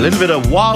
little bit of wow.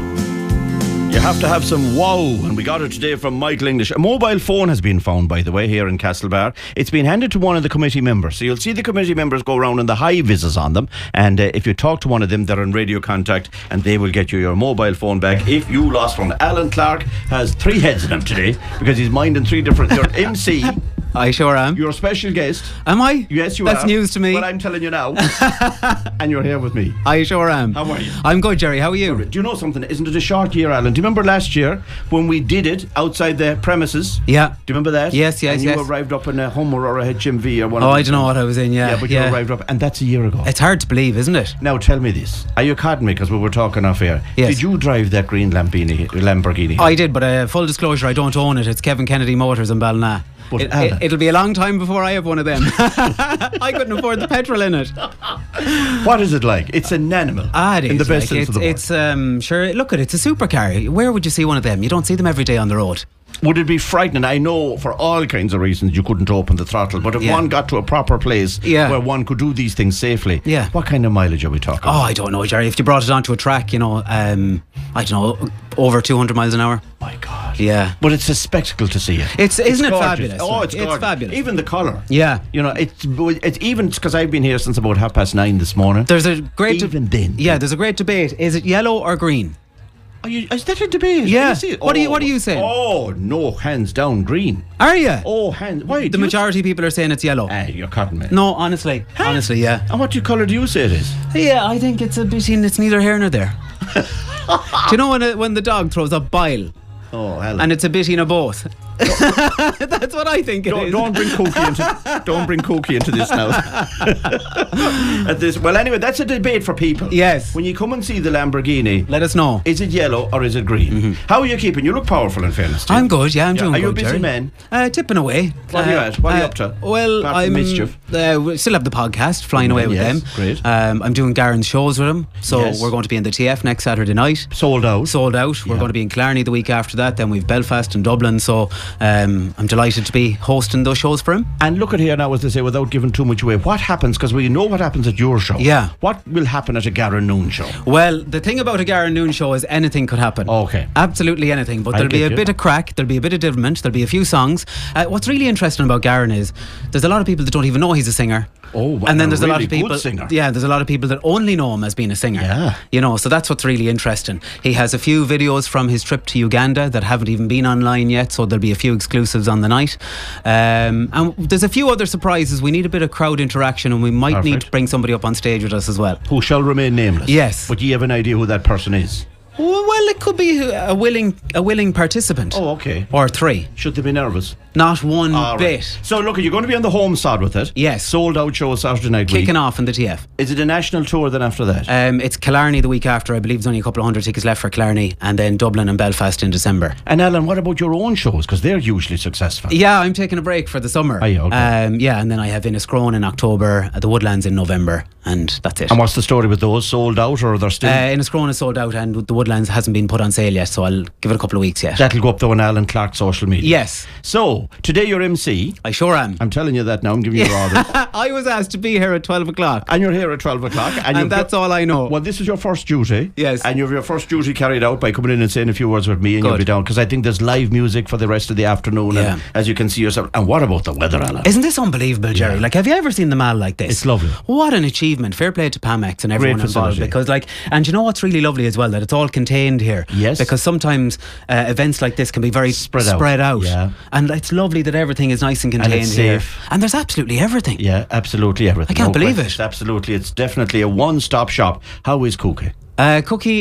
You have to have some wow, and we got it today from Michael English. A mobile phone has been found, by the way, here in Castlebar. It's been handed to one of the committee members. So you'll see the committee members go around and the high vises on them. And if you talk to one of them, they're in radio contact, and they will get you your mobile phone back if you lost one. Alan Clark has 3 heads in him today because he's minding 3 different. You're MC. I sure am. You're a special guest. Am I? Yes, you are. That's news to me. But I'm telling you now. And you're here with me. I sure am. How are you? I'm good, Jerry. How are you? Do you know something? Isn't it a short year, Alan? Do you remember last year when we did it outside the premises? Yeah. Do you remember that? Yes. And you arrived up in a Hummer or a HMV or one of I don't know what I was in, yeah. Yeah, but you arrived up, and that's a year ago. It's hard to believe, isn't it? Now tell me this. Are you caught me? Because we were talking off air. Yes. Did you drive that green Lamborghini? I did, but full disclosure, I don't own it. It's Kevin Kennedy Motors in Ballina. It'll be a long time before I have one of them. I couldn't afford the petrol in it. What is it like? It's an animal. It is. In the best sense of the word. It's sure. Look, it's a supercar. Where would you see one of them? You don't see them every day on the road. Would it be frightening? I know for all kinds of reasons you couldn't open the throttle, but if one got to a proper place where one could do these things safely, what kind of mileage are we talking about? I don't know, Jerry. If you brought it onto a track, I don't know, over 200 miles an hour. My God. Yeah. But it's a spectacle to see it. Isn't it gorgeous. fabulous? Oh, it's gorgeous. Fabulous. Even the colour. Yeah. You know, it's even, because I've been here since about 9:30 this morning. There's a great... Even then. Yeah, there's a great debate. Is it yellow or green? Is that a debate? Yeah. What are you saying? Oh, no, hands down green. Are you? Oh, hands. Why? The majority of people are saying it's yellow. You're cutting me. No, honestly. Huh? Honestly, yeah. And what colour do you say it is? Yeah, I think it's a bit... It's neither here nor there. Do you know when the dog throws up bile? Oh, hell. And it's a bit of both. That's what I think it is. Don't bring Cookie into this now. Well, anyway, that's a debate for people. Yes. When you come and see the Lamborghini, let us know. Is it yellow or is it green? Mm-hmm. How are you keeping? You look powerful, in fairness. I'm good. Yeah, I'm doing good. Are you a busy Jerry. man? Tipping away. What are you at? What are you up to? Well, I'm mischief. We still have the podcast, Flying Away with them. Great. I'm doing Garen's shows with him, so we're going to be in the TF next Saturday night. Sold out. We're going to be in Killarney the week after that. Then we've Belfast and Dublin. So I'm delighted to be hosting those shows for him. And look at here now, as they say, without giving too much away, what happens, because we know what happens at your show. Yeah. What will happen at a Garen Noon show? Well, the thing about a Garen Noon show is anything could happen. Okay. Absolutely anything. But there'll be a bit of crack, there'll be a bit of development, there'll be a few songs. What's really interesting about Garen is there's a lot of people that don't even know he's a singer. Oh, well, and then there's really a lot of people. Singer. Yeah, there's a lot of people that only know him as being a singer. Yeah. You know, so that's what's really interesting. He has a few videos from his trip to Uganda that haven't even been online yet, so there'll be a few exclusives on the night. And there's a few other surprises. We need a bit of crowd interaction, and we might need to bring somebody up on stage with us as well. Who shall remain nameless. Yes. But you have an idea who that person is? Well, it could be a willing participant. Oh, okay. Or 3. Should they be nervous? Not one bit. Right. So look, you're going to be on the home side with it. Yes. Sold out show Saturday night. Kicking off in the TF. Is it a national tour then after that? It's Killarney the week after. I believe there's only a couple of 100 tickets left for Killarney, and then Dublin and Belfast in December. And Alan, what about your own shows? Because they're usually successful. Yeah, I'm taking a break for the summer. Oh, yeah, okay. Yeah, and then I have Inniscrone in October, the Woodlands in November, and that's it. And what's the story with those? Sold out, or are there still? Inniscrone is sold out, and the Woodlands hasn't been put on sale yet, so I'll give it a couple of weeks yet. That'll go up though on Alan Clark's social media. Yes. So today you're MC. I sure am. I'm telling you that now. I'm giving you your order. I was asked to be here at 12 o'clock. And you're here at 12 o'clock. And that's all I know. Well, this is your first duty. Yes. And you have your first duty carried out by coming in and saying a few words with me, and you'll be down, because I think there's live music for the rest of the afternoon. Yeah. And as you can see yourself. And what about the weather, Alan? Isn't this unbelievable, Jerry? Like, have you ever seen the Mall like this? It's lovely. What an achievement. Fair play to Pamex and everyone involved. Because, and you know what's really lovely as well? That it's all contained here. Yes. Because sometimes events like this can be very spread out. Yeah. And it's lovely that everything is nice and contained and it's here. safe. And there's absolutely everything. Yeah, absolutely everything. I can't believe it. Absolutely. It's definitely a one-stop shop. How is Cookie? Cookie